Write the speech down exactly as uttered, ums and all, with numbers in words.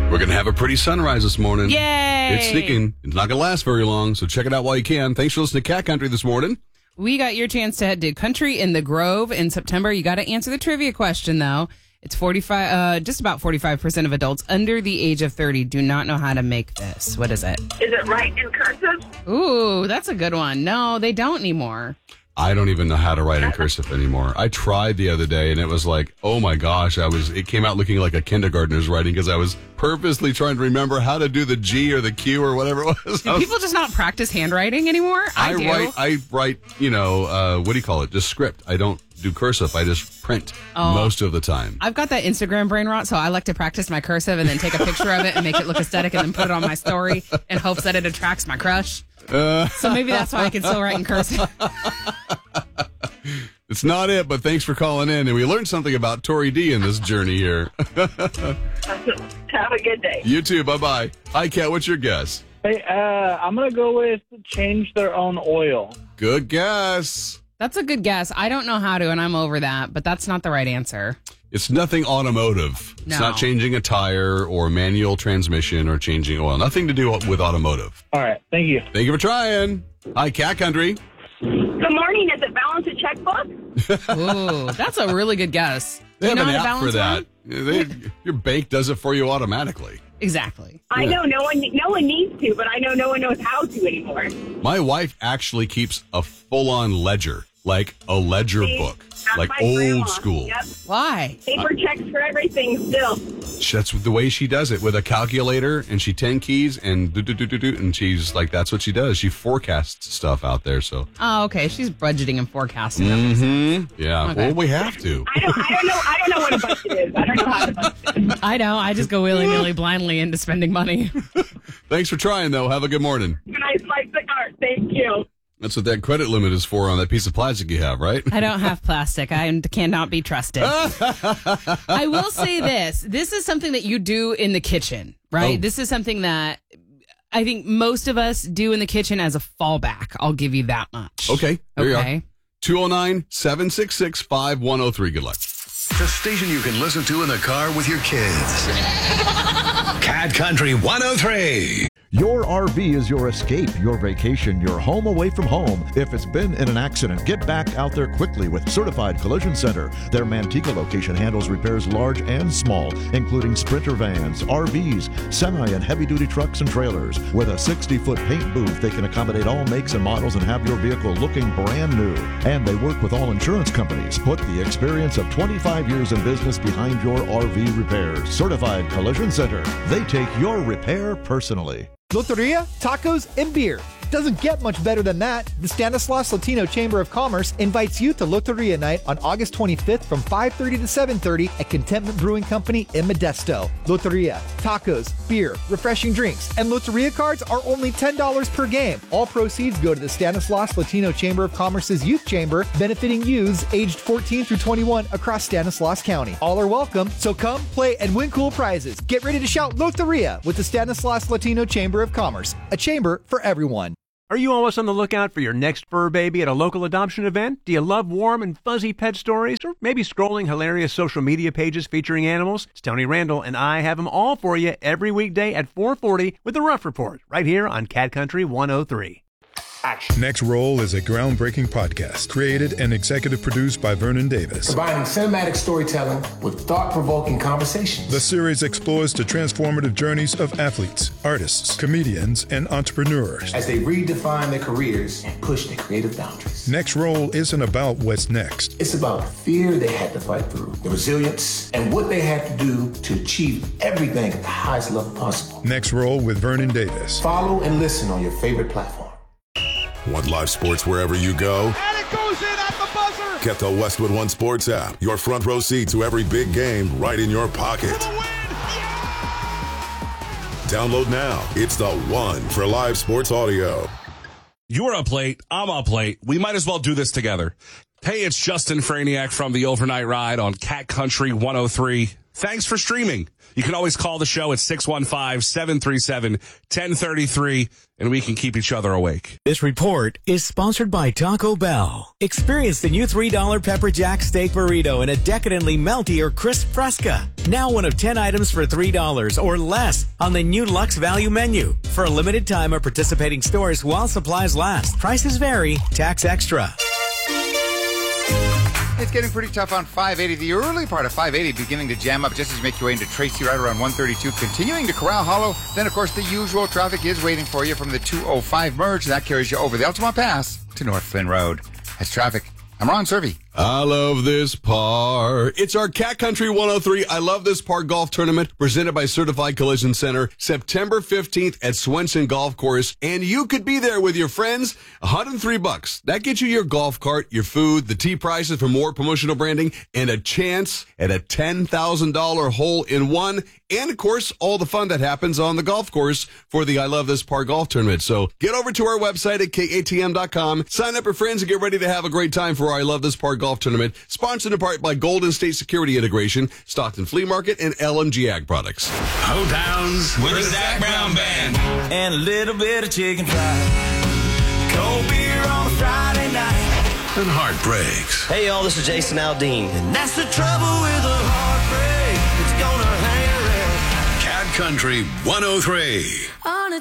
We're going to have a pretty sunrise this morning. Yay! It's sneaking. It's not going to last very long, so check it out while you can. Thanks for listening to Cat Country this morning. We got your chance to head to Country in the Grove in September. You got to answer the trivia question, though. It's forty-five, uh, just about forty-five percent of adults under the age of thirty do not know how to make this. What is it? Is it right in cursive? Ooh, that's a good one. No, they don't anymore. I don't even know how to write in cursive anymore. I tried the other day, and it was like, oh my gosh, I was. It came out looking like a kindergartner's writing because I was purposely trying to remember how to do the G or the Q or whatever it was. Do people just not practice handwriting anymore? I, I do. write. I write. You know, uh, what do you call it? Just script. I don't do cursive. I just print Oh. most of the time. I've got that Instagram brain rot, so I like to practice my cursive and then take a picture of it and make it look aesthetic and then put it on my story in hopes that it attracts my crush. Uh, So maybe that's why I can still write in cursive. It's not it, but thanks for calling in. And we learned something about Tori D in this journey here. Have a good day. You too. Bye-bye. Hi, Kat. What's your guess? Hey, uh, I'm going to go with change their own oil. Good guess. That's a good guess. I don't know how to, and I'm over that, but that's not the right answer. It's nothing automotive. No. It's not changing a tire or manual transmission or changing oil. Nothing to do with automotive. All right. Thank you. Thank you for trying. Hi, Cat Country. Good morning. Is it balance a checkbook? Ooh, that's a really good guess. They Do you have know an how to app for balance that. one? They, your bank does it for you automatically. Exactly. I Yeah. know no one no one needs to, but I know no one knows how to anymore. My wife actually keeps a full-on ledger, like a ledger See, book, that's like my old grandma. school. Yep. Why? Paper checks for everything still. That's the way she does it, with a calculator, and she ten keys and do do do do do, and she's like, that's what she does. She forecasts stuff out there. So, Oh, okay. She's budgeting and forecasting. mm-hmm. yeah. Okay. Well, we have to. I don't I don't know I don't know what a budget is. I don't know how to budget. I know. I just go willy-nilly blindly into spending money. Thanks for trying, though. Have a good morning. Can I slice the cart? Thank you. That's what that credit limit is for on that piece of plastic you have, right? I don't have plastic. I cannot be trusted. I will say this. This is something that you do in the kitchen, right? Oh. This is something that I think most of us do in the kitchen as a fallback. I'll give you that much. Okay. There you Okay. are. two oh nine, seven six six, five one oh three. Good luck. The station you can listen to in the car with your kids. Cat Country one oh three. Your R V is your escape, your vacation, your home away from home. If it's been in an accident, get back out there quickly with Certified Collision Center. Their Manteca location handles repairs large and small, including Sprinter vans, R Vs, semi and heavy-duty trucks and trailers. With a sixty-foot paint booth, they can accommodate all makes and models and have your vehicle looking brand new. And they work with all insurance companies. Put the experience of twenty-five years in business behind your R V repairs. Certified Collision Center. They take your repair personally. Loteria, tacos, and beer. Doesn't get much better than that. The Stanislaus Latino Chamber of Commerce invites you to Loteria Night on August twenty-fifth from five thirty to seven thirty at Contentment Brewing Company in Modesto. Loteria, tacos, beer, refreshing drinks, and Loteria cards are only ten dollars per game. All proceeds go to the Stanislaus Latino Chamber of Commerce's Youth Chamber, benefiting youths aged fourteen through twenty-one across Stanislaus County. All are welcome, so come, play, and win cool prizes. Get ready to shout Loteria with the Stanislaus Latino Chamber of Commerce, a chamber for everyone. Are you always on the lookout for your next fur baby at a local adoption event? Do you love warm and fuzzy pet stories? Or maybe scrolling hilarious social media pages featuring animals? It's Tony Randall, and I have them all for you every weekday at four forty with The Rough Report, right here on Cat Country one oh three. Next Roll is a groundbreaking podcast created and executive produced by Vernon Davis. Combining cinematic storytelling with thought-provoking conversations. The series explores the transformative journeys of athletes, artists, comedians, and entrepreneurs as they redefine their careers and push their creative boundaries. Next Roll isn't about what's next. It's about the fear they had to fight through, the resilience, and what they had to do to achieve everything at the highest level possible. Next Roll with Vernon Davis. Follow and listen on your favorite platform. Want live sports wherever you go? And it goes in at the buzzer! Get the Westwood One Sports app. Your front row seat to every big game right in your pocket. For the win! Yeah! Download now. It's the one for live sports audio. You're up late. I'm up late. We might as well do this together. Hey, it's Justin Franiak from the Overnight Ride on Cat Country one oh three. Thanks for streaming. You can always call the show at six one five, seven three seven, one zero three three, and we can keep each other awake. This report is sponsored by Taco Bell. Experience the new three dollar Pepper Jack Steak Burrito in a decadently melty or crisp Fresca. Now one of ten items for three dollars or less on the new Lux Value menu. For a limited time at participating stores while supplies last. Prices vary. Tax extra. It's getting pretty tough on five eighty. The early part of five eighty beginning to jam up just as you make your way into Tracy right around one thirty-two, continuing to Corral Hollow. Then, of course, the usual traffic is waiting for you from the two oh five merge. That carries you over the Altamont Pass to North Flynn Road. That's traffic. I'm Ron Servey. I love this par. It's our Cat Country one oh three I Love This Par golf tournament presented by Certified Collision Center, September fifteenth at Swenson Golf Course. And you could be there with your friends. one hundred three bucks. That gets you your golf cart, your food, the tee prices for more promotional branding, and a chance at a ten thousand dollars hole in one. And, of course, all the fun that happens on the golf course for the I Love This Par golf tournament. So get over to our website at K A T M dot com, sign up your friends, and get ready to have a great time for our I Love This Par golf tournament, sponsored in part by Golden State Security Integration, Stockton Flea Market, and L M G Ag Products. Hoedowns with the Zach Brown Band. And a little bit of chicken fried. Cold beer on a Friday night. And heartbreaks. Hey, y'all, this is Jason Aldean. And that's the trouble with a heartbreak. It's gonna hang around. Cat Country one oh three. On a